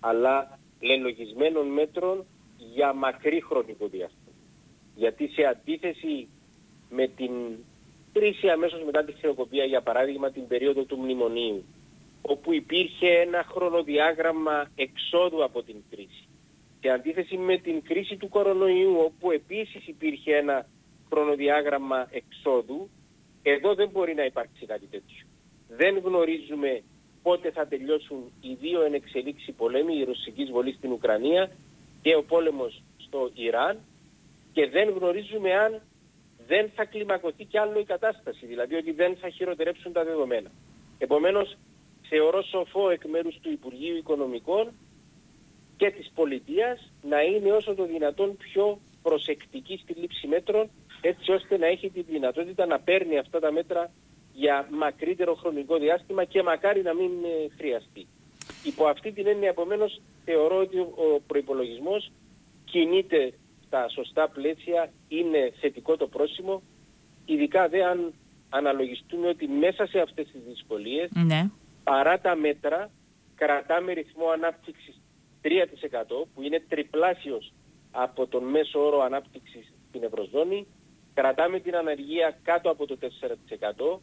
αλλά λελογισμένων μέτρων για μακρύ χρονικό διάστημα. Γιατί σε αντίθεση με την κρίση αμέσως μετά τη χρεοκοπία, για παράδειγμα την περίοδο του μνημονίου, όπου υπήρχε ένα χρονοδιάγραμμα εξόδου από την κρίση, σε αντίθεση με την κρίση του κορονοϊού, όπου επίσης υπήρχε ένα χρονοδιάγραμμα εξόδου, εδώ δεν μπορεί να υπάρξει κάτι τέτοιο. Δεν γνωρίζουμε πότε θα τελειώσουν οι δύο εν εξελίξει πολέμοι, η ρωσική εισβολή στην Ουκρανία και ο πόλεμος στο Ιράν, και δεν γνωρίζουμε αν δεν θα κλιμακωθεί κι άλλο η κατάσταση, δηλαδή ότι δεν θα χειροτερέψουν τα δεδομένα. Επομένως, θεωρώ σοφό εκ μέρους του Υπουργείου Οικονομικών και της πολιτείας να είναι όσο το δυνατόν πιο προσεκτική στη λήψη μέτρων, έτσι ώστε να έχει τη δυνατότητα να παίρνει αυτά τα μέτρα για μακρύτερο χρονικό διάστημα και μακάρι να μην χρειαστεί. Υπό αυτή την έννοια, επομένως, θεωρώ ότι ο προϋπολογισμός κινείται στα σωστά πλαίσια, είναι θετικό το πρόσημο, ειδικά δε αν αναλογιστούμε ότι μέσα σε αυτές τις δυσκολίες, παρά τα μέτρα, κρατάμε ρυθμό ανάπτυξης 3%, που είναι τριπλάσιος από τον μέσο όρο ανάπτυξης στην Ευρωζώνη, κρατάμε την ανεργία κάτω από το 4%,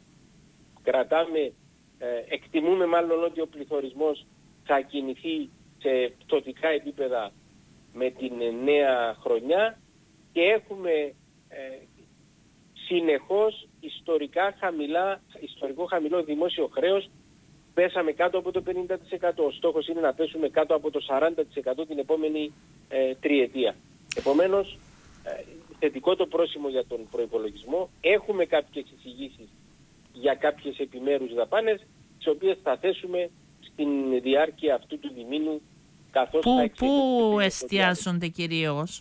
εκτιμούμε μάλλον ότι ο πληθωρισμός θα κινηθεί σε πτωτικά επίπεδα με την νέα χρονιά και έχουμε συνεχώς ιστορικό χαμηλό δημόσιο χρέος. Πέσαμε κάτω από το 50%. Ο στόχος είναι να πέσουμε κάτω από το 40% την επόμενη τριετία. Επομένως, θετικό το πρόσημο για τον προϋπολογισμό. Έχουμε κάποιες εισηγήσεις για κάποιες επιμέρους δαπάνες, τις οποίες θα θέσουμε στην διάρκεια αυτού του διμήνου, καθώς Πού εστιάζονται κυρίως?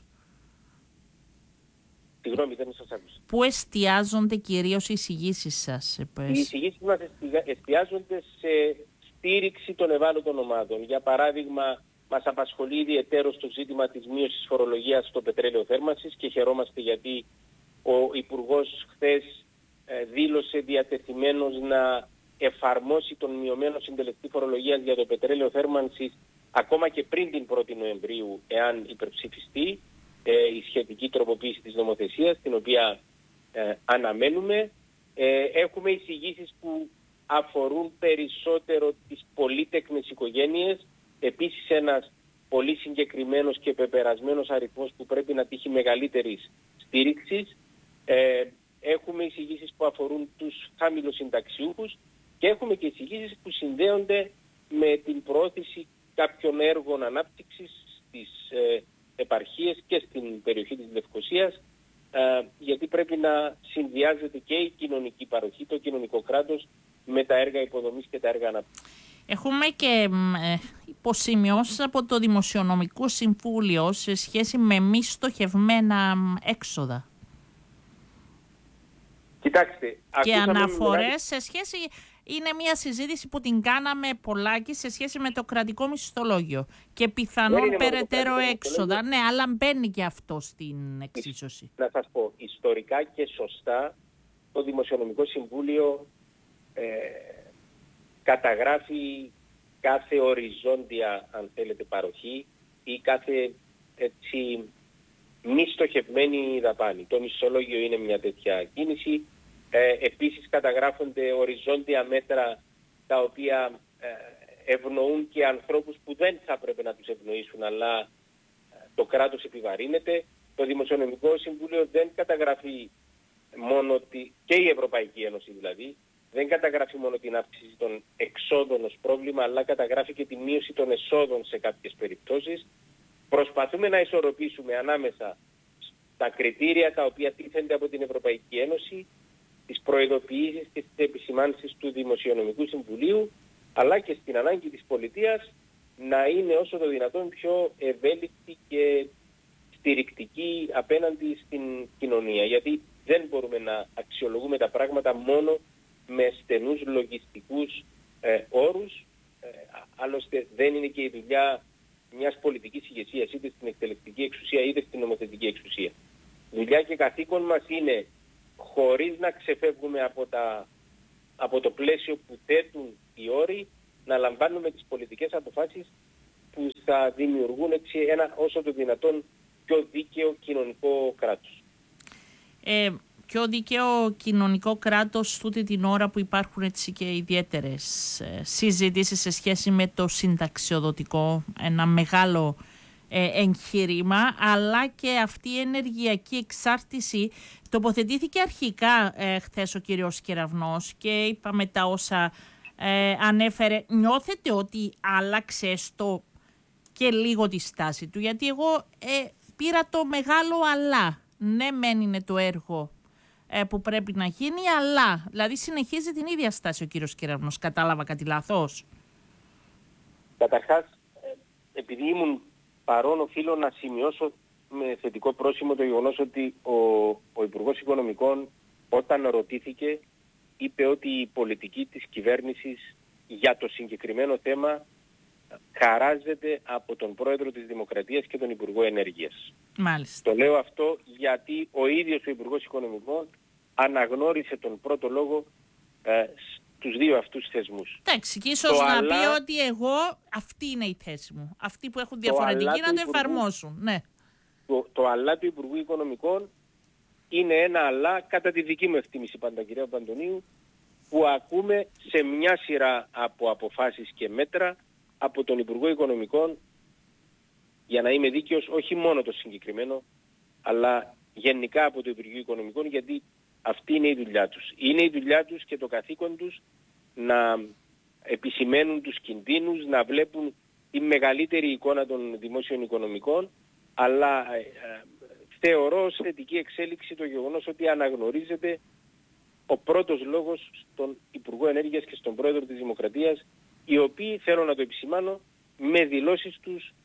Συγγνώμη, δεν σας άκουσα. Πού εστιάζονται κυρίως οι εισηγήσεις σας? Οι εισηγήσεις μας εστιάζονται σε στήριξη των ευάλωτων ομάδων. Για παράδειγμα, μας απασχολεί ιδιαιτέρως το ζήτημα της μείωσης φορολογίας στο πετρέλαιο θέρμανσης και χαιρόμαστε γιατί ο Υπουργός χθες δήλωσε διατεθειμένος να εφαρμόσει τον μειωμένο συντελεστή φορολογίας για το πετρέλαιο θέρμανσης ακόμα και πριν την 1η Νοεμβρίου, εάν υπερψηφιστεί η σχετική τροποποίηση της νομοθεσίας, την οποία αναμένουμε. Έχουμε εισηγήσεις που αφορούν περισσότερο τις πολύτεκνες οικογένειες, επίσης ένας πολύ συγκεκριμένος και πεπερασμένος αριθμός που πρέπει να τύχει μεγαλύτερης στήριξης. Έχουμε εισηγήσεις που αφορούν τους χαμηλοσυνταξιούχους και έχουμε και εισηγήσεις που συνδέονται με την προώθηση κάποιων έργων ανάπτυξης στις επαρχίες και στην περιοχή της Λευκωσίας, γιατί πρέπει να συνδυάζεται και η κοινωνική παροχή, το κοινωνικό κράτος, με τα έργα υποδομής και τα έργα ανάπτυξης. Έχουμε και υποσημειώσεις από το Δημοσιονομικό Συμβούλιο σε σχέση με μη στοχευμένα έξοδα. Κοιτάξτε, και αναφορές σε σχέση, είναι μια συζήτηση που την κάναμε πολλάκι σε σχέση με το κρατικό μισθολόγιο και πιθανόν περαιτέρω έξοδα. Ναι, αλλά μπαίνει και αυτό στην εξίσωση. Να σας πω, ιστορικά και σωστά το Δημοσιονομικό Συμβούλιο καταγράφει κάθε οριζόντια, αν θέλετε, παροχή ή κάθε έτσι μη στοχευμένη δαπάνη. Το μισθολόγιο είναι μια τέτοια κίνηση. Επίσης καταγράφονται οριζόντια μέτρα τα οποία ευνοούν και ανθρώπους που δεν θα πρέπει να τους ευνοήσουν, αλλά το κράτος επιβαρύνεται. Το Δημοσιονομικό Συμβούλιο δεν καταγράφει μόνο και η Ευρωπαϊκή Ένωση δηλαδή, δεν καταγράφει μόνο την αύξηση των εξόδων ως πρόβλημα, αλλά καταγράφει και τη μείωση των εσόδων σε κάποιες περιπτώσεις. Προσπαθούμε να ισορροπήσουμε ανάμεσα στα κριτήρια τα οποία τίθενται από την Ευρωπαϊκή Ένωση, τις προειδοποιήσεις και τις επισημάνσεις του Δημοσιονομικού Συμβουλίου, αλλά και στην ανάγκη της πολιτείας να είναι όσο το δυνατόν πιο ευέλικτη και στηρικτική απέναντι στην κοινωνία. Γιατί δεν μπορούμε να αξιολογούμε τα πράγματα μόνο με στενούς λογιστικούς όρους. Άλλωστε δεν είναι και η δουλειά μιας πολιτικής ηγεσίας είτε στην εκτελεστική εξουσία είτε στην νομοθετική εξουσία. Δουλειά και καθήκον μας είναι, χωρίς να ξεφεύγουμε από το πλαίσιο που θέτουν οι όροι, να λαμβάνουμε τις πολιτικές αποφάσεις που θα θα δημιουργούν έτσι ένα όσο το δυνατόν πιο δίκαιο κοινωνικό κράτος. Πιο δίκαιο κοινωνικό κράτος τούτη την ώρα που υπάρχουν έτσι και ιδιαίτερες συζητήσεις σε σχέση με το συνταξιοδοτικό, ένα μεγάλο εγχείρημα, αλλά και αυτή η ενεργειακή εξάρτηση. Τοποθετήθηκε αρχικά χθες ο κύριος Κεραυνός και είπαμε τα όσα ανέφερε. Νιώθετε ότι άλλαξε στο και λίγο τη στάση του? Γιατί εγώ πήρα το μεγάλο αλλά. Ναι, μεν είναι το έργο που πρέπει να γίνει, αλλά δηλαδή συνεχίζει την ίδια στάση ο κύριος Κεραυνός. Κατάλαβα κάτι λάθος? Καταρχάς, επειδή ήμουν παρόν, οφείλω να σημειώσω με θετικό πρόσημο το γεγονός ότι ο Υπουργός Οικονομικών, όταν ρωτήθηκε, είπε ότι η πολιτική της κυβέρνησης για το συγκεκριμένο θέμα χαράζεται από τον Πρόεδρο της Δημοκρατίας και τον Υπουργό Ενέργειας. Μάλιστα. Το λέω αυτό γιατί ο ίδιος ο Υπουργός Οικονομικών αναγνώρισε τον πρώτο λόγο στους δύο αυτούς θεσμούς. Εντάξει, και ίσως να πει ότι εγώ αυτή είναι η θέση μου. Αυτοί που έχουν διαφορετική να το εφαρμόσουν. Ναι. Το αλλά του Υπουργού Οικονομικών είναι ένα αλλά, κατά τη δική μου εκτίμηση πάντα, κυρία Παντονίου, που ακούμε σε μια σειρά από αποφάσεις και μέτρα από τον Υπουργό Οικονομικών, για να είμαι δίκαιος, όχι μόνο το συγκεκριμένο, αλλά γενικά από το Υπουργείο Οικονομικών, γιατί αυτή είναι η δουλειά τους. Είναι η δουλειά τους και το καθήκον τους να επισημαίνουν τους κινδύνους, να βλέπουν τη μεγαλύτερη εικόνα των δημόσιων οικονομικών, αλλά θεωρώ ως θετική εξέλιξη το γεγονός ότι αναγνωρίζεται ο πρώτος λόγος στον Υπουργό Ενέργειας και στον Πρόεδρο της Δημοκρατίας, οι οποίοι, θέλω να το επισημάνω, με δηλώσεις τους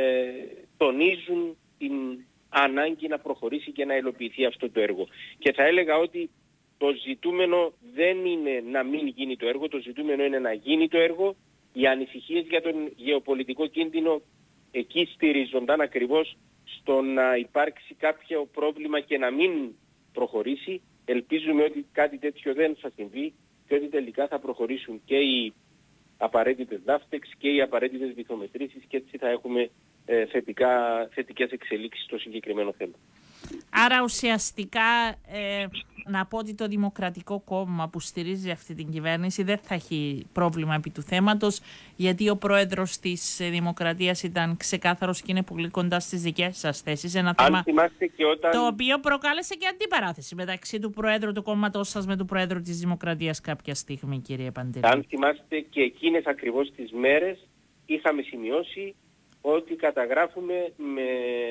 τονίζουν την ανάγκη να προχωρήσει και να υλοποιηθεί αυτό το έργο. Και θα έλεγα ότι το ζητούμενο δεν είναι να μην γίνει το έργο, το ζητούμενο είναι να γίνει το έργο. Οι ανησυχίες για τον γεωπολιτικό κίνδυνο εκεί στηριζονταν ακριβώς στο να υπάρξει κάποιο πρόβλημα και να μην προχωρήσει. Ελπίζουμε ότι κάτι τέτοιο δεν θα συμβεί και ότι τελικά θα προχωρήσουν και οι απαραίτητες ναύτεξ και οι απαραίτητες βυθομετρήσεις και έτσι θα έχουμε θετικές εξελίξεις στο συγκεκριμένο θέμα. Άρα ουσιαστικά να πω ότι το Δημοκρατικό Κόμμα που στηρίζει αυτή την κυβέρνηση δεν θα έχει πρόβλημα επί του θέματος, γιατί ο πρόεδρος της Δημοκρατίας ήταν ξεκάθαρος και είναι πολύ κοντά στις δικές σας θέσεις. Ένα θέμα το οποίο προκάλεσε και αντιπαράθεση μεταξύ του πρόεδρου του κόμματός σας με του πρόεδρου της Δημοκρατίας κάποια στιγμή, κύριε Παντελή. Αν θυμάστε, και εκείνες ακριβώς τις μέρες είχαμε σημειώσει ότι καταγράφουμε με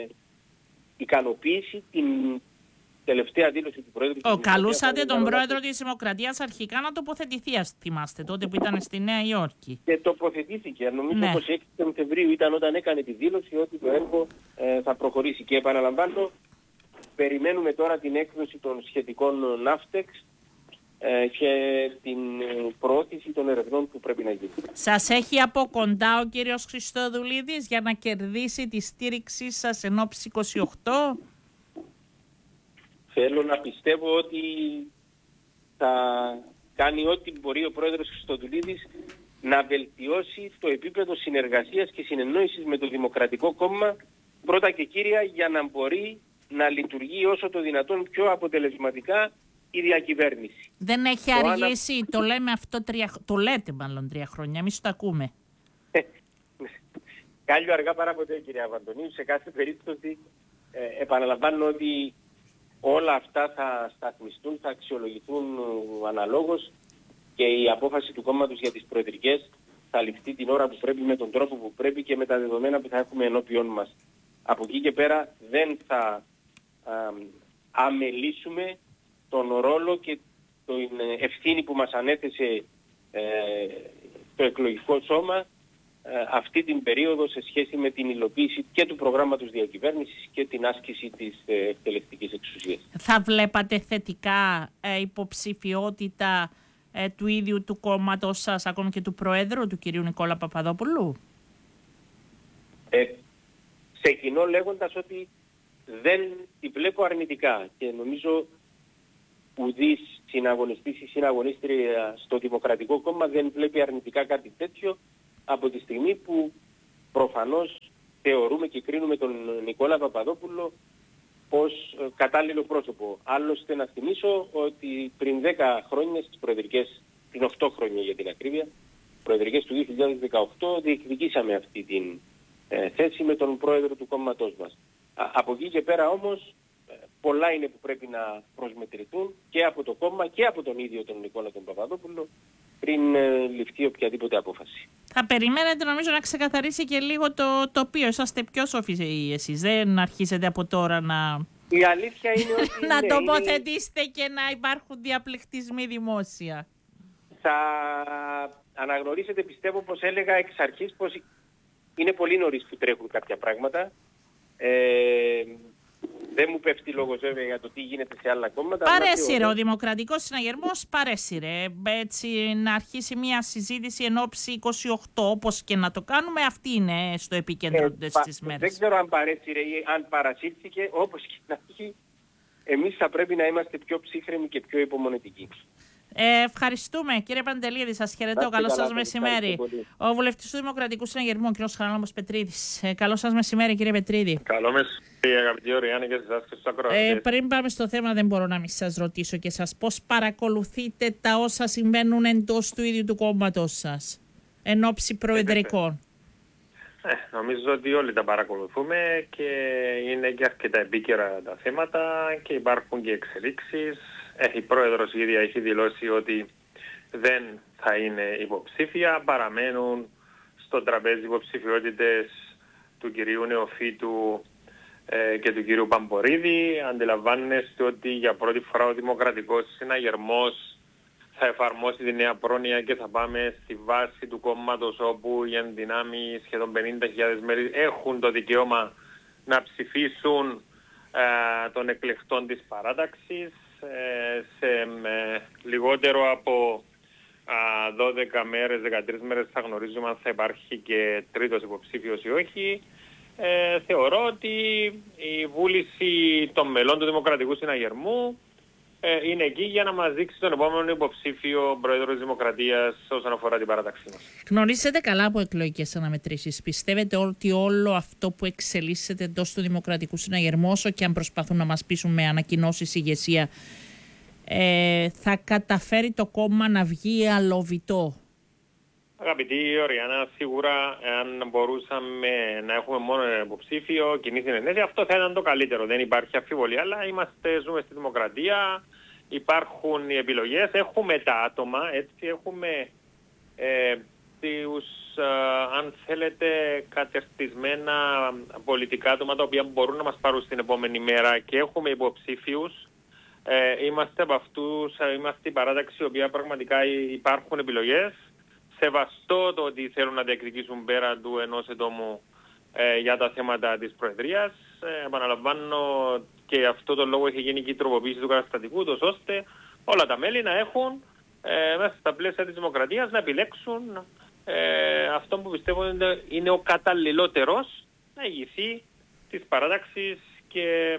ικανοποίηση την τελευταία δήλωση του Πρόεδρου της Δημοκρατίας. Καλούσατε τον Πρόεδρο της Δημοκρατίας αρχικά να τοποθετηθεί, ας θυμάστε, τότε που ήταν στη Νέα Υόρκη. Και τοποθετήθηκε. Νομίζω 26 Σεπτεμβρίου ήταν όταν έκανε τη δήλωση ότι το έργο θα προχωρήσει. Και επαναλαμβάνω, περιμένουμε τώρα την έκδοση των σχετικών ναύτεξ και την προώθηση των ερευνών που πρέπει να γίνει. Σας έχει από κοντά ο κύριος Χριστοδουλίδης για να κερδίσει τη στήριξή σας ενόψει 28? Θέλω να πιστεύω ότι θα κάνει ό,τι μπορεί ο πρόεδρος Χριστοδουλίδης να βελτιώσει το επίπεδο συνεργασίας και συνεννόησης με το Δημοκρατικό Κόμμα, πρώτα και κύρια, για να μπορεί να λειτουργεί όσο το δυνατόν πιο αποτελεσματικά η διακυβέρνηση. Δεν έχει αργήσει, το λέμε αυτό, το λέτε μάλλον 3 χρόνια, εμείς το ακούμε. Κάλλιο αργά παρά ποτέ, κυρία Βαντονίου. Σε κάθε περίπτωση επαναλαμβάνω ότι όλα αυτά θα σταθμιστούν, θα αξιολογηθούν αναλόγως και η απόφαση του κόμματος για τις προεδρικές θα ληφθεί την ώρα που πρέπει, με τον τρόπο που πρέπει και με τα δεδομένα που θα έχουμε ενώπιόν μας. Από εκεί και πέρα δεν θα αμελήσουμε τον ρόλο και την ευθύνη που μας ανέθεσε το εκλογικό σώμα αυτή την περίοδο σε σχέση με την υλοποίηση και του προγράμματος διακυβέρνησης και την άσκηση της εκτελεστικής εξουσίας. Θα βλέπατε θετικά υποψηφιότητα του ίδιου του κόμματος σας, ακόμη και του Προέδρου, του κυρίου Νικόλα Παπαδόπουλου? Ξεκινώ λέγοντας ότι δεν τη βλέπω αρνητικά και νομίζω ουδής συναγωνιστής ή συναγωνίστρια στο Δημοκρατικό Κόμμα δεν βλέπει αρνητικά κάτι τέτοιο, από τη στιγμή που προφανώς θεωρούμε και κρίνουμε τον Νικόλα Παπαδόπουλο ως κατάλληλο πρόσωπο. Άλλωστε να θυμίσω ότι πριν 10 χρόνια στις προεδρικές, πριν 8 χρόνια για την ακρίβεια, προεδρικές του 2018 διεκδικήσαμε αυτή την θέση με τον πρόεδρο του κόμματός μας. Από εκεί και πέρα όμως πολλά είναι που πρέπει να προσμετρηθούν και από το κόμμα και από τον ίδιο τον Νικόλα τον Παπαδόπουλο πριν ληφθεί οποιαδήποτε απόφαση. Θα περιμένετε νομίζω να ξεκαθαρίσει και λίγο το τοπίο. Είσαστε πιο σοφοί εσείς, δεν αρχίσετε από τώρα να... Η αλήθεια είναι ότι... να τοποθετήσετε και να υπάρχουν διαπληκτισμοί δημόσια. Θα αναγνωρίσετε, πιστεύω, πως έλεγα εξ αρχής πως είναι πολύ νωρίς που τρέχουν κάποια πράγματα. Δεν μου πέφτει λόγος βέβαια για το τι γίνεται σε άλλα κόμματα. Παρέσυρε ο Δημοκρατικός Συναγερμός, παρέσυρε. Έτσι να αρχίσει μια συζήτηση εν ώψη 28, όπως και να το κάνουμε, αυτή είναι στο επίκεντρο στις μέρες. Δεν ξέρω αν παρέσυρε ή αν παρασύρθηκε, όπως και να έχει, εμείς θα πρέπει να είμαστε πιο ψύχρεμοι και πιο υπομονετικοί. Ευχαριστούμε κύριε Παντελίδη, σας χαιρετώ. Καλό σας μεσημέρι. Ο βουλευτής του Δημοκρατικού Συναγερμού, κ. Χαράλαμπος Πετρίδης. Καλό σας μεσημέρι, κύριε Πετρίδη. Καλό μεσημέρι, αγαπητή Ωριάννη, και σε εσάς και στους ακροατές. Πριν πάμε στο θέμα, δεν μπορώ να μην σας ρωτήσω και σας πώς παρακολουθείτε τα όσα συμβαίνουν εντός του ίδιου του κόμματος σας, εν ώψη προεδρικών. Νομίζω ότι όλοι τα παρακολουθούμε και είναι και αρκετά επίκαιρα τα θέματα και υπάρχουν και εξελίξεις. Η πρόεδρος ίδια έχει δηλώσει ότι δεν θα είναι υποψήφια. Παραμένουν στο τραπέζι υποψηφιότητες του κυρίου Νεοφύτου και του κυρίου Παμπορίδη. Αντιλαμβάνεστε ότι για πρώτη φορά ο Δημοκρατικός Συναγερμός θα εφαρμόσει τη νέα πρόνοια και θα πάμε στη βάση του κόμματος, όπου οι ενδυνάμοι σχεδόν 50.000 μέλη έχουν το δικαίωμα να ψηφίσουν των εκλεκτών της παράταξης. Σε λιγότερο από 12 μέρες, 13 μέρες θα γνωρίζουμε αν θα υπάρχει και τρίτος υποψήφιος ή όχι. Θεωρώ ότι η βούληση των μελών του Δημοκρατικού Συναγερμού είναι εκεί για να μας δείξει τον επόμενο υποψήφιο πρόεδρο της Δημοκρατίας όσον αφορά την παράταξή μας. Γνωρίζετε καλά από εκλογικές αναμετρήσεις. Πιστεύετε ότι όλο αυτό που εξελίσσεται εντός του Δημοκρατικού Συναγερμού, όσο και αν προσπαθούν να μας πείσουν με ανακοινώσεις ηγεσία, θα καταφέρει το κόμμα να βγει αλοβητό? Αγαπητή Ωριάννα, σίγουρα αν μπορούσαμε να έχουμε μόνο ένα υποψήφιο, κοινή συνενέση, αυτό θα ήταν το καλύτερο. Δεν υπάρχει αμφιβολία, αλλά ζούμε στη δημοκρατία, υπάρχουν οι επιλογές, έχουμε τα άτομα, έτσι έχουμε αν θέλετε, κατερτισμένα πολιτικά άτομα τα οποία μπορούν να μας πάρουν στην επόμενη μέρα και έχουμε υποψήφιους. Είμαστε από αυτούς, είμαστε η παράταξη, η οποία πραγματικά υπάρχουν επιλογές. Σεβαστό το ότι θέλουν να διεκδικήσουν πέρα του ενός ατόμου για τα θέματα της Προεδρίας. Επαναλαμβάνω, και αυτό το λόγο έχει γίνει και η τροποποίηση του καταστατικού, τόσο ώστε όλα τα μέλη να έχουν μέσα στα πλαίσια της δημοκρατίας να επιλέξουν αυτό που πιστεύω είναι ο καταλληλότερος να ηγηθεί της παράταξης και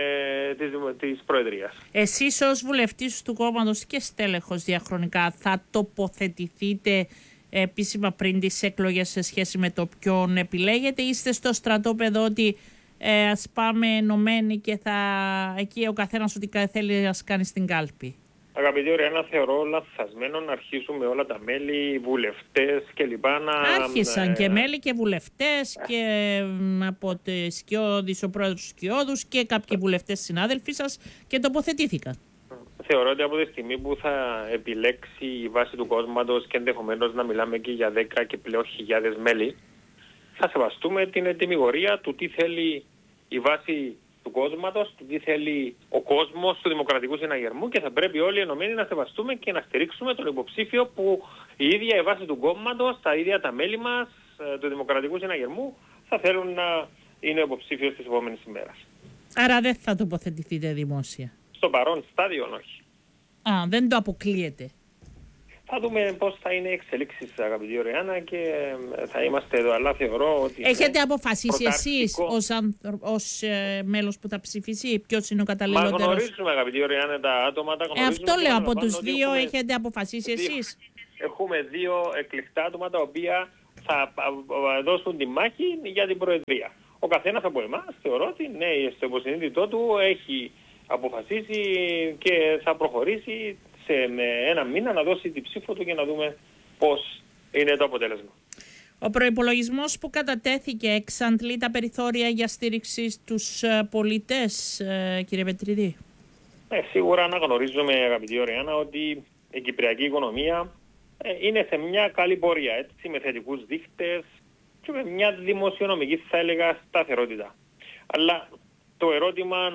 της Προεδρίας. Εσείς ως βουλευτής του κόμματος και στέλεχος διαχρονικά θα τοποθετηθείτε επίσημα πριν τις εκλογές σε σχέση με το ποιον επιλέγετε, είστε στο στρατόπεδο ότι ας πάμε ενωμένοι και εκεί ο καθένας ό,τι θέλει να κάνει στην κάλπη? Αγαπητή Ωριάννα, θεωρώ λαθασμένο να αρχίσουμε όλα τα μέλη, βουλευτές κλπ. Άρχισαν και μέλη και βουλευτές και από τη Σκιώδης, ο πρόεδρος του Σκιώδους και κάποιοι βουλευτές συνάδελφοί σας και τοποθετήθηκαν. Θεωρώ ότι από τη στιγμή που θα επιλέξει η βάση του κόμματος και ενδεχομένως να μιλάμε και για 10 και πλέον χιλιάδες μέλη, θα σεβαστούμε την ετοιμιγορία του τι θέλει η βάση του κόμματος, του τι θέλει ο κόσμος του Δημοκρατικού Συναγερμού, και θα πρέπει όλοι ενωμένοι να σεβαστούμε και να στηρίξουμε τον υποψήφιο που η ίδια η βάση του κόμματος, τα ίδια τα μέλη μας του Δημοκρατικού Συναγερμού θα θέλουν να είναι ο υποψήφιος της επόμενης ημέρας. Άρα δεν θα τοποθετηθείτε δημόσια? Στο παρόν στάδιο όχι. Δεν το αποκλείεται. Θα δούμε πώς θα είναι οι εξελίξεις, αγαπητή Ωριάννα, και θα είμαστε εδώ. Αλλά θεωρώ ότι... Έχετε αποφασίσει εσείς ως μέλος που θα ψηφίσει ποιος είναι ο καταλληλότερος? Μα γνωρίζουμε, αγαπητή Ωριάννα, τα άτομα τα γνωρίζουμε. Αυτό λέω, από τους δύο έχετε αποφασίσει εσείς? Έχουμε δύο εκλεκτά άτομα τα οποία θα δώσουν τη μάχη για την Προεδρία. ο καθένας από εμάς θεωρώ ότι ναι, στο υποσυνείδητό του έχει αποφασίσει και θα προχωρήσει με ένα μήνα να δώσει την ψήφο του και να δούμε πώς είναι το αποτέλεσμα. Ο προϋπολογισμός που κατατέθηκε εξαντλεί τα περιθώρια για στήριξη στους πολίτες, κύριε Πετρίδη? Σίγουρα αναγνωρίζουμε, αγαπητή Ωριάννα, ότι η κυπριακή οικονομία είναι σε μια καλή πορεία, έτσι, με θετικούς δείχτες και με μια δημοσιονομική, θα έλεγα, σταθερότητα. Αλλά το ερώτημα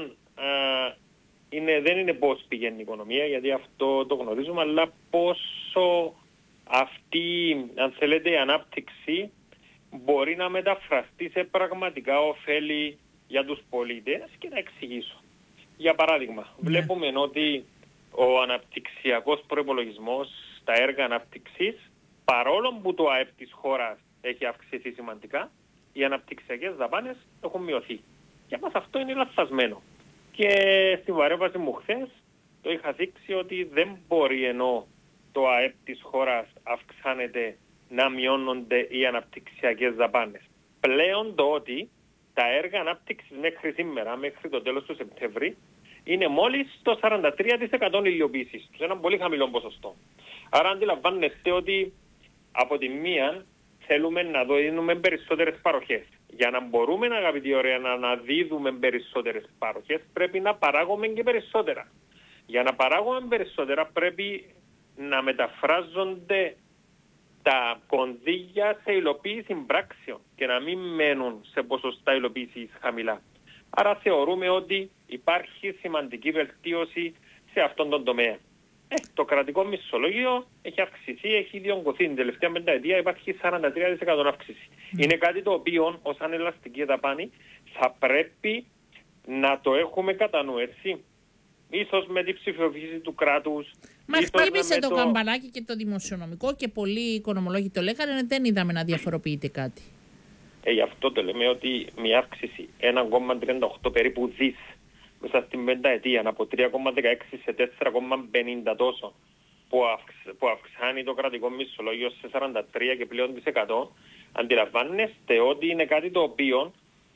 δεν είναι πώς πηγαίνει η οικονομία, γιατί αυτό το γνωρίζουμε, αλλά πόσο αυτή, αν θέλετε, η ανάπτυξη μπορεί να μεταφραστεί σε πραγματικά ωφέλη για τους πολίτες, και να εξηγήσω. Για παράδειγμα, βλέπουμε ότι ο αναπτυξιακός προϋπολογισμός στα έργα ανάπτυξης, παρόλο που το ΑΕΠ της χώρας έχει αυξηθεί σημαντικά, οι αναπτυξιακές δαπάνες έχουν μειωθεί. Για μας αυτό είναι λαθασμένο. Και στην παρέμβαση μου χθες το είχα δείξει ότι δεν μπορεί, ενώ το ΑΕΠ της χώρας αυξάνεται, να μειώνονται οι αναπτυξιακές δαπάνες. Πλέον το ότι τα έργα ανάπτυξης μέχρι σήμερα, μέχρι το τέλος του Σεπτέμβρη, είναι μόλις το 43% υλοποίησης τους, ένα πολύ χαμηλό ποσοστό. Άρα αντιλαμβάνεστε ότι από τη μία θέλουμε να δίνουμε περισσότερες παροχές. Για να μπορούμε, αγαπητοί Ωριάννα, να δίδουμε περισσότερες παροχές, πρέπει να παράγουμε και περισσότερα. Για να παράγουμε περισσότερα πρέπει να μεταφράζονται τα κονδύλια σε υλοποίηση πράξεων και να μην μένουν σε ποσοστά υλοποίησης χαμηλά. Άρα θεωρούμε ότι υπάρχει σημαντική βελτίωση σε αυτόν τον τομέα. Το κρατικό μισθολόγιο έχει αυξηθεί, έχει διονγκωθεί. Την τελευταία πενταετία υπάρχει 43% αύξηση. Είναι κάτι το οποίο ως ανελαστική δαπάνη θα πρέπει να το έχουμε κατά νου, έτσι. Ίσως με την ψηφιοποίηση του κράτους. Μα χτύπησε το καμπανάκι και το δημοσιονομικό και πολλοί οικονομολόγοι το λέγανε, δεν είδαμε να διαφοροποιείται κάτι. Γι' αυτό το λέμε ότι μια αύξηση 1,38 περίπου δις μέσα στην πενταετία από 3,16 σε 4,50 τόσο που αυξάνει το κρατικό μισθολόγιο σε 43 και πλέον %, αντιλαμβάνεστε ότι είναι κάτι το οποίο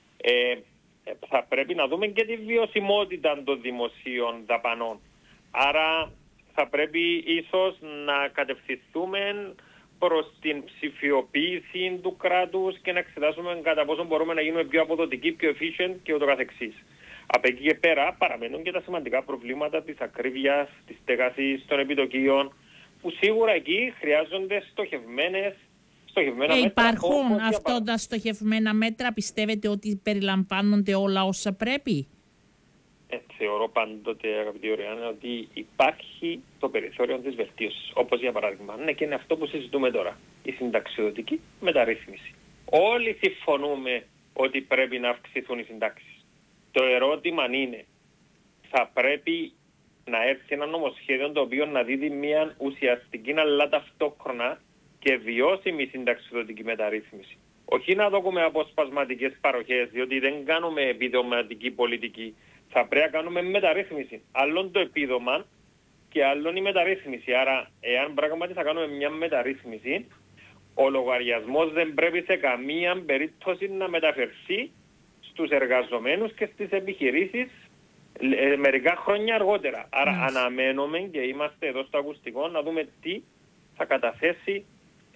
θα πρέπει να δούμε και τη βιωσιμότητα των δημοσίων δαπανών. Άρα θα πρέπει ίσως να κατευθυνθούμε προς την ψηφιοποίηση του κράτους και να εξετάσουμε κατά πόσο μπορούμε να γίνουμε πιο αποδοτικοί, πιο efficient και ούτω καθεξής. Από εκεί και πέρα παραμένουν και τα σημαντικά προβλήματα της ακρίβειας, της στέγασης, των επιτοκίων, που σίγουρα εκεί χρειάζονται στοχευμένα μέτρα. Υπάρχουν αυτά τα στοχευμένα μέτρα, πιστεύετε ότι περιλαμβάνονται όλα όσα πρέπει? Θεωρώ πάντοτε, αγαπητή Ωριάννα, ότι υπάρχει το περιθώριο της βελτίωσης. Όπως για παράδειγμα, και είναι αυτό που συζητούμε τώρα, η συνταξιοδοτική μεταρρύθμιση. Όλοι συμφωνούμε ότι πρέπει να αυξηθούν οι συντάξεις. Το ερώτημα είναι, θα πρέπει να έρθει ένα νομοσχέδιο το οποίο να δίδει μια ουσιαστική αλλά ταυτόχρονα και βιώσιμη συνταξιοδοτική μεταρρύθμιση. Όχι να δούμε αποσπασματικές παροχές, διότι δεν κάνουμε επιδοματική πολιτική. Θα πρέπει να κάνουμε μεταρρύθμιση. Άλλον το επίδομα και άλλον η μεταρρύθμιση. Άρα, εάν πράγματι θα κάνουμε μια μεταρρύθμιση, ο λογαριασμός δεν πρέπει σε καμία περίπτωση να μεταφερθεί στους εργαζομένους και στις επιχειρήσεις μερικά χρόνια αργότερα. Άρα αναμένουμε και είμαστε εδώ στο ακουστικό να δούμε τι θα καταθέσει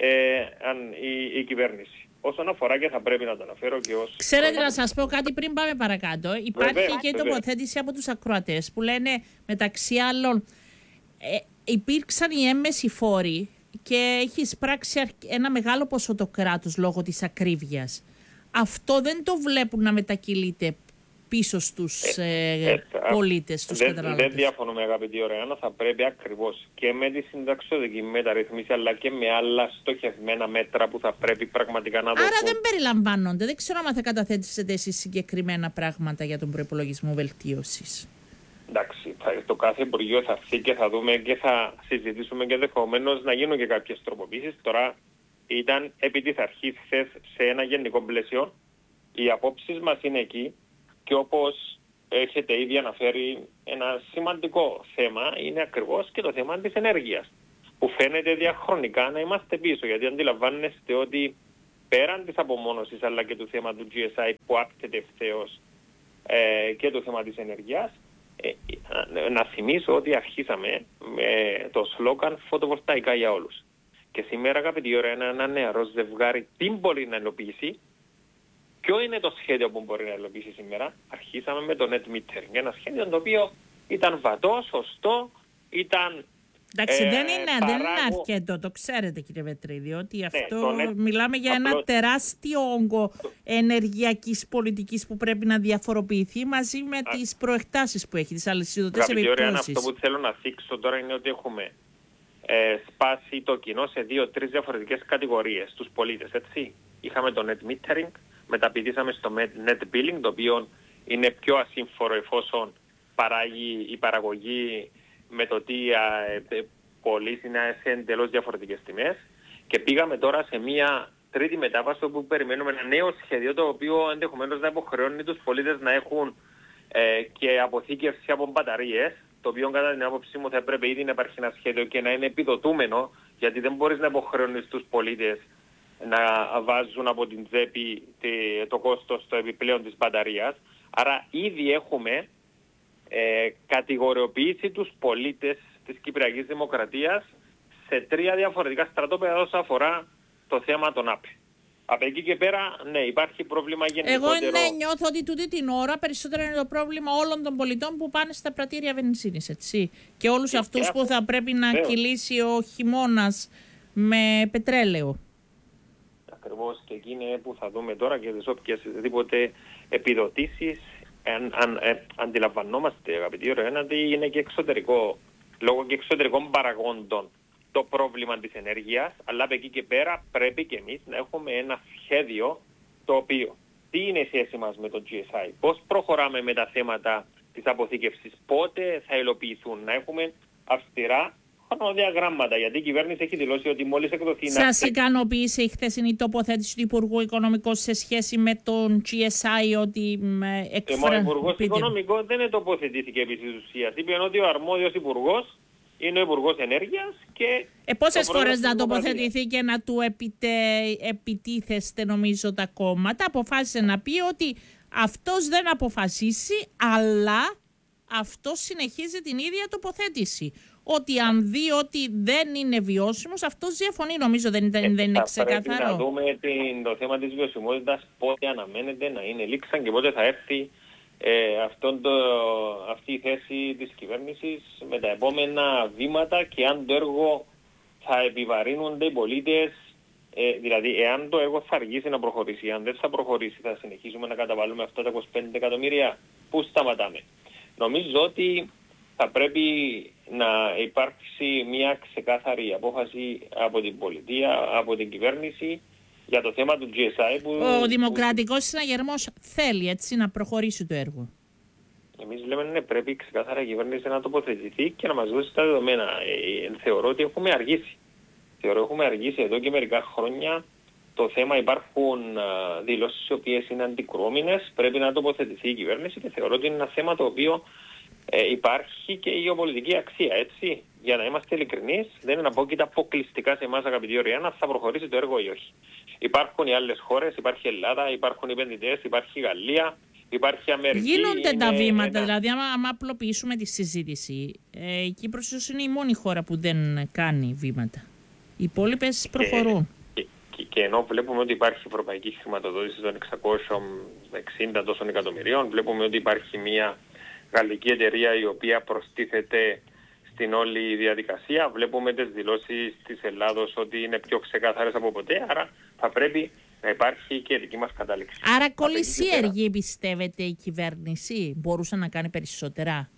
η κυβέρνηση. Όσον αφορά, και θα πρέπει να το αναφέρω και ως... Ξέρετε, να σας πω κάτι πριν πάμε παρακάτω. Υπάρχει και η τοποθέτηση από τους ακροατές που λένε, μεταξύ άλλων, υπήρξαν οι έμμεσοι φόροι και έχει εισπράξει ένα μεγάλο ποσό το κράτος λόγω της ακρίβειας. Αυτό δεν το βλέπουν να μετακυλείται πίσω στους πολίτες, στους καταναλωτές. Δεν διαφωνούμε, αγαπητή Ωριάννα, θα πρέπει ακριβώς και με τη συνταξιοδοτική μεταρρύθμιση αλλά και με άλλα στοχευμένα μέτρα που θα πρέπει πραγματικά να δώσουν. Άρα δεν περιλαμβάνονται. Δεν ξέρω αν θα καταθέσετε εσείς συγκεκριμένα πράγματα για τον προϋπολογισμό βελτίωσης. Εντάξει, το κάθε Υπουργείο θα έρθει και θα δούμε και θα συζητήσουμε και ενδεχομένως να γίνουν και κάποιες τροποποίησεις. Τώρα ήταν επί της αρχής χθες σε ένα γενικό πλαίσιο. Οι απόψεις μας είναι εκεί. Και όπως έχετε ήδη αναφέρει, ένα σημαντικό θέμα είναι ακριβώς και το θέμα της ενέργειας, που φαίνεται διαχρονικά να είμαστε πίσω, γιατί αντιλαμβάνεστε ότι πέραν της απομόνωσης αλλά και του θέμα του GSI που άπτεται ευθέως και το θέμα της ενεργείας, να θυμίσω ότι αρχίσαμε με το σλόγγαν φωτοβολταϊκά για όλους. Και σήμερα, αγαπητοί, ώρα ένα νεαρό ζευγάρι τι μπορεί να υλοποιήσει, ποιο είναι το σχέδιο που μπορεί να υλοποιήσει σήμερα. Αρχίσαμε με το net metering, ένα σχέδιο το οποίο ήταν βατό, σωστό, ήταν... Εντάξει, δεν είναι αρκετό, το ξέρετε κύριε Βετρίδη, ότι αυτό μιλάμε για ένα τεράστιο όγκο ενεργειακής πολιτικής που πρέπει να διαφοροποιηθεί μαζί με τις προεκτάσεις που έχει, τις αλυσιδωτές επιπτώσεις. Αυτό που θέλω να θίξω τώρα είναι ότι έχουμε σπάσει το κοινό σε 2-3 διαφορετικές κατηγορίες, τους πολίτες, έτσι. Είχαμε το net metering, μεταπηδήσαμε στο net billing, το οποίο είναι πιο ασύμφορο εφόσον παράγει η παραγωγή με το τι πωλήσει είναι σε εντελώς διαφορετικές τιμές, και πήγαμε τώρα σε μια τρίτη μετάβαση όπου περιμένουμε ένα νέο σχέδιο το οποίο ενδεχομένως να υποχρεώνει τους πολίτες να έχουν και αποθήκευση από μπαταρίες, το οποίο κατά την άποψή μου θα έπρεπε ήδη να υπάρχει ένα σχέδιο και να είναι επιδοτούμενο, γιατί δεν μπορείς να υποχρεώνεις τους πολίτες να βάζουν από την τσέπη το κόστος το επιπλέον της μπαταρίας. Άρα ήδη έχουμε κατηγοριοποιήσει τους πολίτες της Κυπριακής Δημοκρατίας σε 3 διαφορετικά στρατόπεδα όσον αφορά το θέμα των ΑΠΕ. Από εκεί και πέρα, ναι, υπάρχει πρόβλημα γενικότερο. Εγώ νιώθω ότι τούτη την ώρα περισσότερο είναι το πρόβλημα όλων των πολιτών που πάνε στα πρατήρια βενζίνης, έτσι. Και όλους αυτούς που θα πρέπει να κυλήσει ο χειμώνας με πετρέλαιο. Ακριβώς, και εκεί είναι που θα δούμε τώρα και τις οποιασδήποτε επιδοτήσεις. Αντιλαμβανόμαστε, αγαπητοί ωραία, ότι είναι και εξωτερικό, λόγω και εξωτερικών παραγόντων το πρόβλημα της ενέργειας, αλλά από εκεί και πέρα πρέπει και εμείς να έχουμε ένα σχέδιο το οποίο τι είναι η σχέση μας με το GSI, πώς προχωράμε με τα θέματα της αποθήκευσης, πότε θα υλοποιηθούν, να έχουμε αυστηρά χρονοδιαγράμματα, γιατί η κυβέρνηση έχει δηλώσει ότι μόλις εκδοθεί... Σας ικανοποίησε η χθεσινή τοποθέτηση του Υπουργού Οικονομικών σε σχέση με τον GSI, ότι ο Υπουργός Οικονομικών δεν τοποθετήθηκε επί της ουσίας. Είπε ότι ο αρμόδιος υπουργός είναι ο Υπουργός Ενέργειας και... Πόσες φορές να τοποθετηθεί και να του επιτίθεστε, νομίζω, τα κόμματα, αποφάσισε να πει ότι αυτός δεν αποφασίσει, αλλά αυτός συνεχίζει την ίδια τοποθέτηση. Ότι αν δει ότι δεν είναι βιώσιμος, αυτός διαφωνεί. Νομίζω δεν είναι ξεκαθαρό. Πρέπει να δούμε το θέμα της βιωσιμότητας, πότε αναμένεται να είναι λήξαν και πότε θα έρθει αυτή η θέση της κυβέρνησης με τα επόμενα βήματα, και αν το έργο θα επιβαρύνονται οι πολίτες, δηλαδή εάν το έργο θα αργήσει να προχωρήσει, αν δεν θα προχωρήσει, θα συνεχίσουμε να καταβάλουμε αυτά τα 25 εκατομμύρια. Πού σταματάμε? Νομίζω ότι θα πρέπει να υπάρξει μια ξεκάθαρη απόφαση από την πολιτεία, από την κυβέρνηση για το θέμα του GSI. Ο Δημοκρατικός Συναγερμός θέλει, έτσι, να προχωρήσει το έργο. Εμείς λέμε ναι, πρέπει ξεκάθαρα η κυβέρνηση να τοποθετηθεί και να μας δώσει τα δεδομένα. Θεωρώ ότι έχουμε αργήσει. Έχουμε αργήσει εδώ και μερικά χρόνια. Το θέμα, υπάρχουν δηλώσεις οι οποίες είναι αντικρουόμενες. Πρέπει να τοποθετηθεί η κυβέρνηση και θεωρώ ότι είναι ένα θέμα το οποίο υπάρχει και η γεωπολιτική αξία, έτσι. Για να είμαστε ειλικρινείς, δεν είναι απόκειτα αποκλειστικά σε εμάς, αγαπητοί Ωριάννα, θα προχωρήσει το έργο ή όχι. Υπάρχουν οι άλλες χώρες, υπάρχει η Ελλάδα, υπάρχουν οι επενδυτές, υπάρχει η Γαλλία, υπάρχει η Αμερική. Γίνονται τα βήματα, δηλαδή, άμα απλοποιήσουμε τη συζήτηση. Η Κύπρος ίσως είναι η μόνη χώρα που δεν κάνει βήματα. Οι υπόλοιπες προχωρούν. Και ενώ βλέπουμε ότι υπάρχει ευρωπαϊκή χρηματοδότηση των 660 τόσων εκατομμυρίων, βλέπουμε ότι υπάρχει μια γαλλική εταιρεία η οποία προστίθεται στην όλη διαδικασία. Βλέπουμε τις δηλώσεις της Ελλάδος ότι είναι πιο ξεκάθαρες από ποτέ, άρα θα πρέπει να υπάρχει και δική μας κατάληξη. Άρα κολυσιέργη πιστεύετε η κυβέρνηση μπορούσε να κάνει περισσότερα?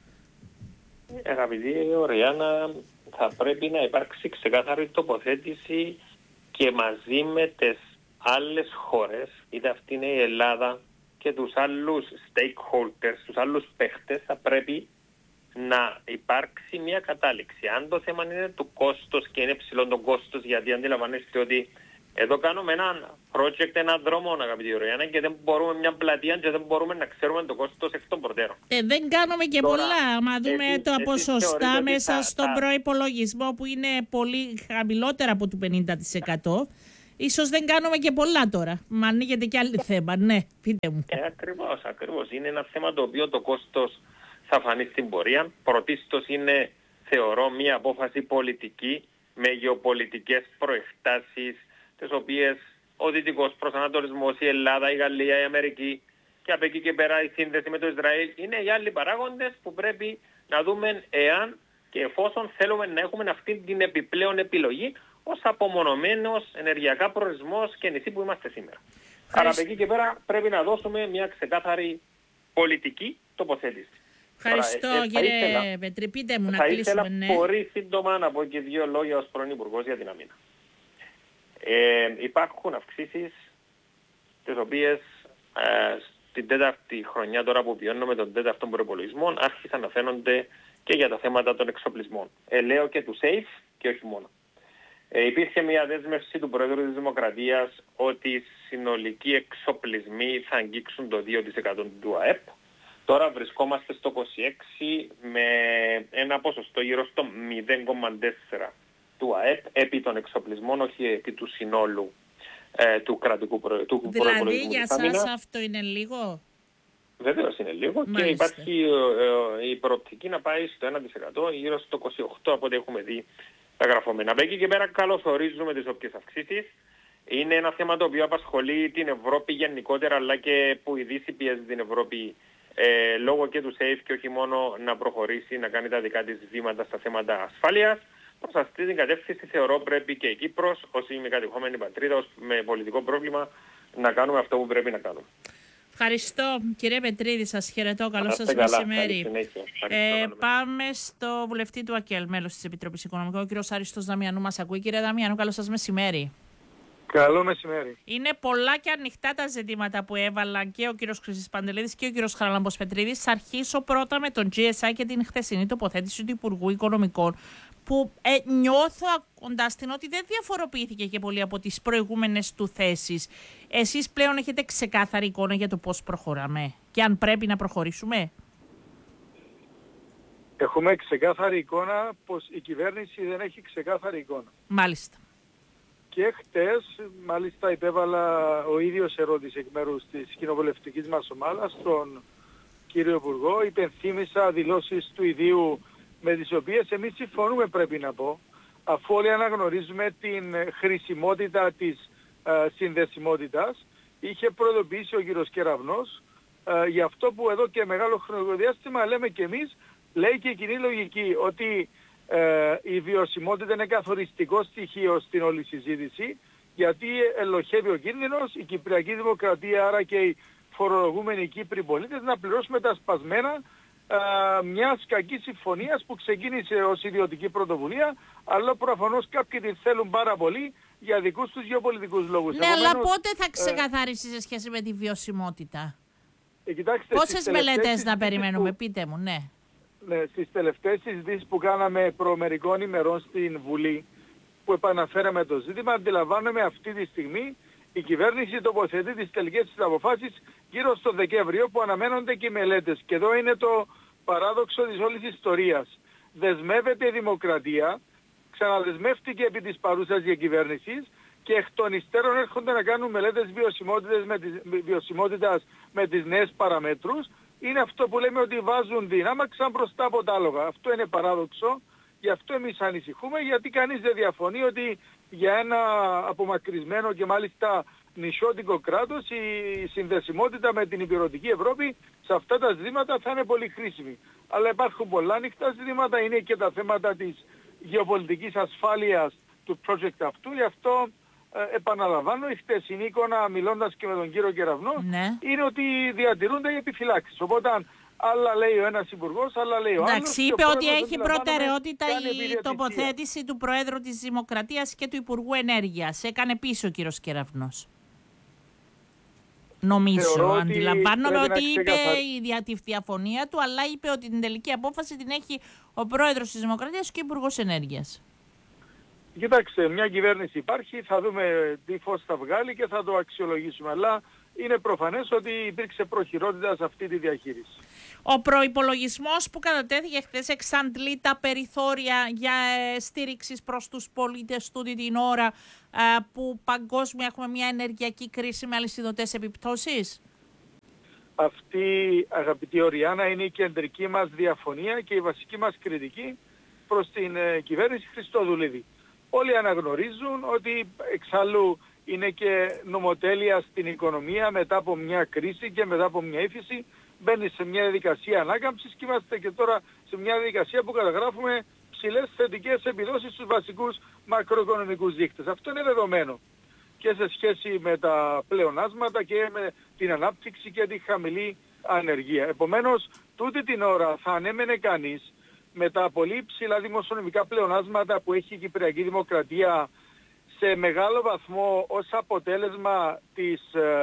Αγαπητή Ωριάννα, θα πρέπει να υπάρξει ξεκάθαρη τοποθέτηση και μαζί με τις άλλες χώρες, είτε αυτή είναι η Ελλάδα και τους άλλους stakeholders, τους άλλους παίχτες, θα πρέπει να υπάρξει μια κατάληξη. Αν το θέμα είναι του κόστος και είναι ψηλό το κόστος, γιατί αντιλαμβάνεστε ότι εδώ κάνουμε ένα project, ένα δρόμο, αγαπητή Ωριάννα, και δεν μπορούμε μια πλατεία και δεν μπορούμε να ξέρουμε το κόστος εκ των προτέρων. Δεν κάνουμε και τώρα, πολλά. Μα δούμε το ποσοστά μέσα στον προϋπολογισμό που είναι πολύ χαμηλότερα από το 50%. Ίσως δεν κάνουμε και πολλά τώρα. Μα ανοίγεται και άλλη θέμα. Ναι, πείτε μου. Ακριβώς. Είναι ένα θέμα το οποίο το κόστος θα φανεί στην πορεία. Πρωτίστως είναι, θεωρώ, μια απόφαση πολιτική με γεωπολιτικές προεκτάσεις, τις οποίες ο δυτικός προσανατολισμός, η Ελλάδα, η Γαλλία, η Αμερική και από εκεί και πέρα η σύνδεση με το Ισραήλ είναι οι άλλοι παράγοντες που πρέπει να δούμε εάν και εφόσον θέλουμε να έχουμε αυτή την επιπλέον επιλογή ως απομονωμένος ενεργειακά προορισμός και νησί που είμαστε σήμερα. Άρα από εκεί και πέρα πρέπει να δώσουμε μια ξεκάθαρη πολιτική τοποθέτηση. Ευχαριστώ κύριε Πετρή. Πείτε μου να κλείσουμε. Θα ήθελα πολύ σύντομα να πω και δύο λόγια ως πρώην Υπουργός για την αμήνα. Υπάρχουν αυξήσεις τις οποίες στην τέταρτη χρονιά τώρα που βιώνουμε τον τέταρτο προϋπολογισμό άρχισαν να φαίνονται και για τα θέματα των εξοπλισμών. Λέω και του SAFE και όχι μόνο. Υπήρχε μια δέσμευση του Πρόεδρου της Δημοκρατίας ότι οι συνολικοί εξοπλισμοί θα αγγίξουν το 2% του ΑΕΠ. Τώρα βρισκόμαστε στο 26 με ένα ποσοστό γύρω στο 0,4 του ΑΕΠ επί των εξοπλισμών, όχι επί του συνόλου του κρατικού προϋπολογισμού. Δηλαδή για σας αυτό είναι λίγο? Βεβαίως είναι λίγο. Μάλιστα. Και υπάρχει η προοπτική να πάει στο 1% γύρω στο 28 από ό,τι έχουμε δει τα γραφόμενα. Από εκεί και πέρα καλωσορίζουμε τις όποιες αυξήσεις. Είναι ένα θέμα το οποίο απασχολεί την Ευρώπη γενικότερα, αλλά και που η Δύση πιέζει την Ευρώπη λόγω και του SAFE και όχι μόνο να προχωρήσει, να κάνει τα δικά της βήματα στα θέματα ασφάλειας. Προς αυτή την κατεύθυνση θεωρώ πρέπει και η Κύπρος, ως η κατεχόμενη πατρίδα, με πολιτικό πρόβλημα, να κάνουμε αυτό που πρέπει να κάνουμε. Ευχαριστώ κύριε Πετρίδη, σας χαιρετώ. Καλό σας μεσημέρι. Πάμε στο βουλευτή του ΑΚΕΛ, μέλος της Επιτροπής Οικονομικών, ο κύριος Άριστος Δαμιανού μας ακούει. Κύριε Δαμιανού, καλό σας μεσημέρι. Καλό μεσημέρι. Είναι πολλά και ανοιχτά τα ζητήματα που έβαλαν και ο κύριος Χρυσής Παντελίδης και ο κύριος Χαραλάμπος Πετρίδης. Θα αρχίσω πρώτα με τον GSI και την χθεσινή τοποθέτηση του Υπουργού Οικονομικών, που νιώθω κοντά στην ότι δεν διαφοροποιήθηκε και πολύ από τις προηγούμενες του θέσεις. Εσείς πλέον έχετε ξεκάθαρη εικόνα για το πώς προχωράμε και αν πρέπει να προχωρήσουμε? Έχουμε ξεκάθαρη εικόνα πως η κυβέρνηση δεν έχει ξεκάθαρη εικόνα. Μάλιστα. Και χτες, μάλιστα υπέβαλα ο ίδιος ερώτηση εκ μέρους της κοινοβουλευτικής μας ομάδας στον κύριο Υπουργό. Υπενθύμησα δηλώσεις του ιδίου με τις οποίες εμείς συμφωνούμε, πρέπει να πω, αφού όλοι αναγνωρίζουμε την χρησιμότητα της συνδεσιμότητας. Είχε προειδοποιήσει ο κύριος Κεραυνός για αυτό που εδώ και μεγάλο χρονικό διάστημα λέμε και εμείς, λέει και η κοινή λογική, ότι η βιωσιμότητα είναι καθοριστικό στοιχείο στην όλη συζήτηση, γιατί ελοχεύει ο κίνδυνος, η Κυπριακή Δημοκρατία, άρα και οι φορολογούμενοι Κύπροι πολίτες, να πληρώσουμε τα σπασμένα μιας κακής συμφωνίας που ξεκίνησε ως ιδιωτική πρωτοβουλία, αλλά προφανώς κάποιοι την θέλουν πάρα πολύ για δικούς τους γεωπολιτικούς λόγους. Ναι, αλλά πότε θα ξεκαθαρίσει σε σχέση με τη βιωσιμότητα? Κοιτάξτε, πόσες μελέτες να περιμένουμε, πείτε μου, ναι. Ναι, στις τελευταίες συζητήσεις που κάναμε προ μερικών ημερών στην Βουλή, που επαναφέραμε το ζήτημα, αντιλαμβάνομαι αυτή τη στιγμή η κυβέρνηση τοποθετεί τις τελικές της αποφάσεις γύρω στο Δεκέμβριο, που αναμένονται και οι μελέτες. Και εδώ είναι το παράδοξο της όλης ιστορίας. Δεσμεύεται η δημοκρατία, ξαναδεσμεύτηκε επί της παρούσας διακυβέρνησης και εκ των υστέρων έρχονται να κάνουν μελέτες βιωσιμότητας με τις νέες παραμέτρους. Είναι αυτό που λέμε ότι βάζουν δύναμαξαν μπροστά από τα άλογα. Αυτό είναι παράδοξο. Γι' αυτό εμείς ανησυχούμε, γιατί κανείς δεν διαφωνεί ότι για ένα απομακρυσμένο και μάλιστα νησιώτικο κράτος η συνδεσιμότητα με την υπηρετική Ευρώπη σε αυτά τα ζητήματα θα είναι πολύ χρήσιμη. Αλλά υπάρχουν πολλά ανοιχτά ζητήματα, είναι και τα θέματα της γεωπολιτικής ασφάλειας του project αυτού. Γι' αυτό επαναλαμβάνω, η χτεσινή εικόνα, μιλώντας και με τον κύριο Κεραυνό, ναι, είναι ότι διατηρούνται οι επιφυλάξεις. Οπότε άλλα λέει ο ένας υπουργός, άλλα λέει ο άλλος. Εντάξει, είπε ότι έχει προτεραιότητα η τοποθέτηση του Προέδρου της Δημοκρατίας και του Υπουργού Ενέργειας. Έκανε πίσω ο κύριος Κεραυνός. Νομίζω, αντιλαμβάνομαι ότι είπε τη διαφωνία του, αλλά είπε ότι την τελική απόφαση την έχει ο Πρόεδρος της Δημοκρατίας και ο Υπουργός Ενέργειας. Κοιτάξτε, μια κυβέρνηση υπάρχει, θα δούμε τι φως θα βγάλει και θα το αξιολογήσουμε. Αλλά είναι προφανές ότι υπήρξε προχειρότητα σε αυτή τη διαχείριση. Ο προϋπολογισμός που κατατέθηκε χθες εξαντλεί τα περιθώρια για στήριξη προς τους πολίτες τούτη την ώρα που παγκόσμια έχουμε μια ενεργειακή κρίση με αλυσιδωτές επιπτώσεις. Αυτή, αγαπητή Οριάννα, είναι η κεντρική μας διαφωνία και η βασική μας κριτική προς την κυβέρνηση Χριστοδουλίδη. Όλοι αναγνωρίζουν ότι εξάλλου είναι και νομοτέλεια στην οικονομία μετά από μια κρίση και μετά από μια ύφεση. Μπαίνει σε μια διαδικασία ανάκαμψης και είμαστε και τώρα σε μια διαδικασία που καταγράφουμε ψηλές θετικές επιδόσεις στους βασικούς μακροοικονομικούς δείκτες. Αυτό είναι δεδομένο και σε σχέση με τα πλεονάσματα και με την ανάπτυξη και τη χαμηλή ανεργία. Επομένως, τούτη την ώρα θα ανέμενε κανείς με τα πολύ ψηλά δημοσιονομικά πλεονάσματα που έχει η Κυπριακή Δημοκρατία σε μεγάλο βαθμό ως αποτέλεσμα της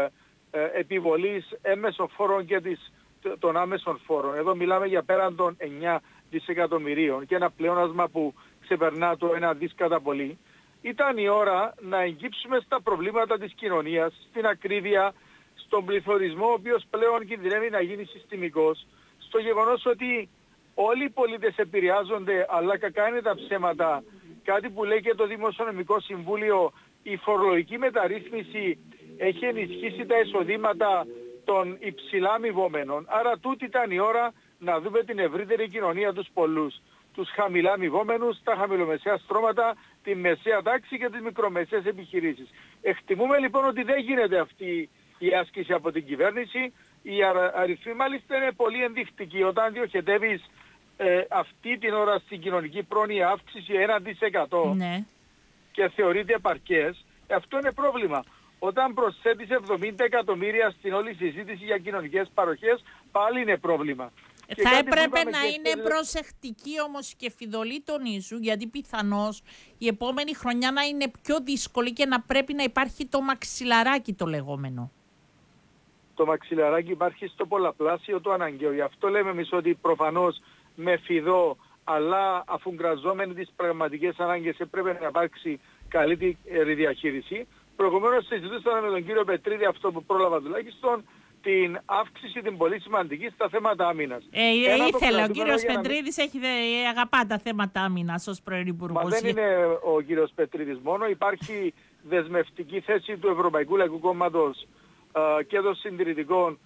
επιβολής έμεσων φόρων και των άμεσων φόρων. Εδώ μιλάμε για πέραν των 9 δισεκατομμυρίων και ένα πλεόνασμα που ξεπερνά το 1 δις κατά πολύ. Ήταν η ώρα να εγκύψουμε στα προβλήματα της κοινωνίας, στην ακρίβεια, στον πληθωρισμό ο οποίος πλέον κινδυνεύει να γίνει συστημικός, στο γεγονός ότι όλοι οι πολίτες επηρεάζονται, αλλά κακά είναι τα ψέματα. Κάτι που λέει και το Δημοσιονομικό Συμβούλιο, η φορολογική μεταρρύθμιση έχει ενισχύσει τα εισοδήματα των υψηλά αμοιβόμενων. Άρα τούτη ήταν η ώρα να δούμε την ευρύτερη κοινωνία, τους πολλούς. Τους χαμηλά αμοιβόμενους, τα χαμηλομεσαία στρώματα, τη μεσαία τάξη και τις μικρομεσαίες επιχειρήσεις. Εκτιμούμε λοιπόν ότι δεν γίνεται αυτή η άσκηση από την κυβέρνηση. Οι αριθμοί μάλιστα είναι πολύ ενδεικτικοί. Όταν διοχετεύεις αυτή την ώρα στην κοινωνική πρόνοια αύξηση 1% Ναι. και θεωρείται επαρκές, αυτό είναι πρόβλημα. Όταν προσθέτεις 70 εκατομμύρια στην όλη συζήτηση για κοινωνικές παροχές, πάλι είναι πρόβλημα. Θα έπρεπε να είναι προσεκτικοί όμως και φιδωλοί τονίζουν, γιατί πιθανώς η επόμενη χρονιά να είναι πιο δύσκολη και να πρέπει να υπάρχει το μαξιλαράκι το λεγόμενο. Το μαξιλαράκι υπάρχει στο πολλαπλάσιο το αναγκαίο. Γι' αυτό λέμε εμείς ότι προφανώς με φιδό, αλλά αφουγκραζόμενοι τις πραγματικές ανάγκες έπρεπε να υπάρξει καλύτερη διαχείριση. Προηγουμένως συζητούσαμε με τον κύριο Πετρίδη αυτό που πρόλαβα τουλάχιστον, την αύξηση την πολύ σημαντική στα θέματα άμυνας. Ήθελε ο κύριος Πετρίδης, αγαπά τα θέματα άμυνας ως πρώην Υπουργός. Μα δεν είναι ο κύριος Πετρίδης μόνο, υπάρχει δεσμευτική θέση του Ευρωπαϊκού Λαϊκού Κόμματος και των συντηρητικών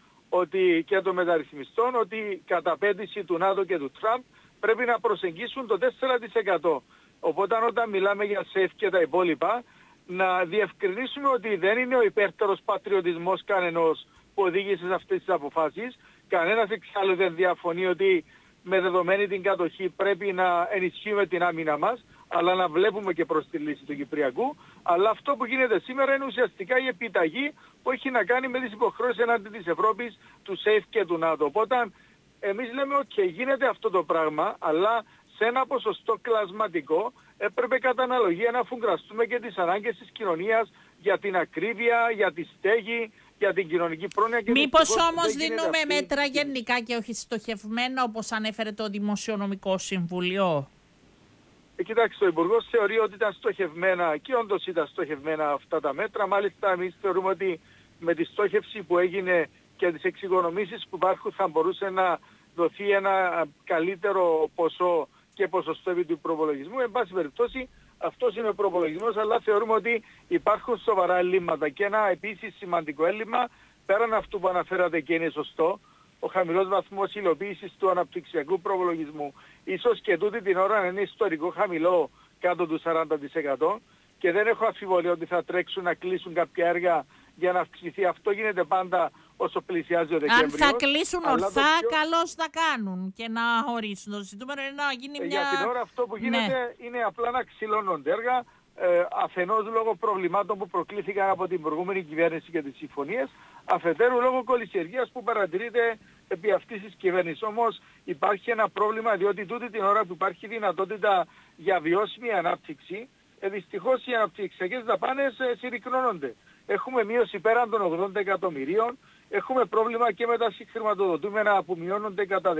και των μεταρρυθμιστών ότι κατά απέτηση του ΝΑΤΟ και του Τραμπ πρέπει να προσεγγίσουν το 4%. Οπότε όταν μιλάμε για ΣΕΦ και τα υπόλοιπα, να διευκρινίσουμε ότι δεν είναι ο υπέρτερος πατριωτισμός κανενός που οδήγησε σε αυτές τις αποφάσεις. Κανένας εξάλλου δεν διαφωνεί ότι με δεδομένη την κατοχή πρέπει να ενισχύουμε την άμυνα μας, αλλά να βλέπουμε και προς τη λύση του Κυπριακού. Αλλά αυτό που γίνεται σήμερα είναι ουσιαστικά η επιταγή που έχει να κάνει με τις υποχρεώσεις εναντί της Ευρώπης, του ΣΕΙΦ και του ΝΑΤΟ. Οπότε εμείς λέμε ότι γίνεται αυτό το πράγμα, αλλά σε ένα ποσοστό κλασματικό έπρεπε κατά αναλογία να αφουγκραστούμε και τις ανάγκες της κοινωνίας για την ακρίβεια, για τη στέγη, για την κοινωνική πρόνοια. Μήπως όμως δίνουμε μέτρα γενικά και όχι στοχευμένα όπως ανέφερε το Δημοσιονομικό Συμβουλίο? Κοιτάξτε, ο Υπουργός θεωρεί ότι ήταν στοχευμένα και όντως ήταν στοχευμένα αυτά τα μέτρα. Μάλιστα εμείς θεωρούμε ότι με τη στόχευση που έγινε και τις εξοικονομήσεις που υπάρχουν θα μπορούσε να δοθεί ένα καλύτερο ποσό και ποσοστό επί του προπολογισμού. Εν πάση περιπτώσει, αυτός είναι ο προπολογισμός, αλλά θεωρούμε ότι υπάρχουν σοβαρά ελλείμματα. Και ένα επίσης σημαντικό έλλειμμα, πέραν αυτού που αναφέρατε και είναι σωστό, ο χαμηλός βαθμός υλοποίησης του αναπτυξιακού προπολογισμού, ίσως και τούτη την ώρα είναι ιστορικό χαμηλό, κάτω του 40%, και δεν έχω αμφιβολία ότι θα τρέξουν να κλείσουν κάποια έργα για να αυξηθεί. Αυτό γίνεται πάντα όσο πλησιάζει ο Δεκέμβριος. Αν θα κλείσουν ορθά, καλώς θα κάνουν και να ορίσουν. Το ζητούμενο είναι να γίνει μια... Για την ώρα αυτό που γίνεται είναι απλά να ξυλώνονται έργα, αφενός λόγω προβλημάτων που προκλήθηκαν από την προηγούμενη κυβέρνηση και τις συμφωνίες, αφετέρου λόγω κολυσιεργίας που παρατηρείται επί αυτής της κυβέρνησης. Όμως υπάρχει ένα πρόβλημα, διότι τούτη την ώρα που υπάρχει δυνατότητα για βιώσιμη ανάπτυξη, δυστυχώς οι αναπτυξιακές δαπάνες συρρυκνώνονται. Έχουμε μείωση πέραν των 80 εκατομμυρίων, έχουμε πρόβλημα και με τα συγχρηματοδοτούμενα που μειώνονται κατά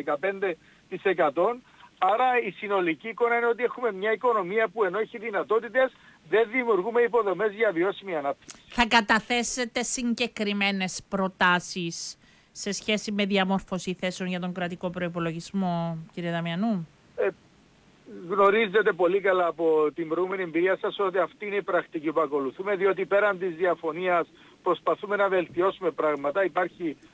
15%. Άρα η συνολική εικόνα είναι ότι έχουμε μια οικονομία που ενώ έχει δυνατότητες δεν δημιουργούμε υποδομές για βιώσιμη ανάπτυξη. Θα καταθέσετε συγκεκριμένες προτάσεις σε σχέση με διαμόρφωση θέσεων για τον κρατικό προϋπολογισμό, κύριε Δαμιανού? Γνωρίζετε πολύ καλά από την προηγούμενη εμπειρία σας ότι αυτή είναι η πρακτική που ακολουθούμε, διότι πέραν της διαφωνίας προσπαθούμε να βελτιώσουμε πράγματα. Υπάρχει